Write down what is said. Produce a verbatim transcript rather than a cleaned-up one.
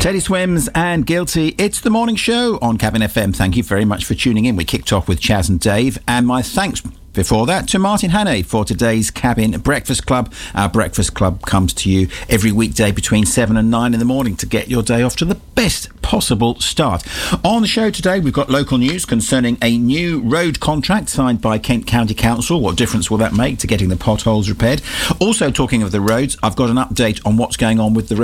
Teddy Swims and Guilty. It's the morning show on Cabin F M. Thank you very much for tuning in. We kicked off with Chaz and Dave, and my thanks before that to Martin Hannay for today's Cabin Breakfast Club. Our breakfast club comes to you every weekday between seven and nine in the morning to get your day off to the best possible start. On the show today, we've got local news concerning a new road contract signed by Kent County Council. What difference will that make to getting the potholes repaired? Also, talking of the roads, I've got an update on what's going on with the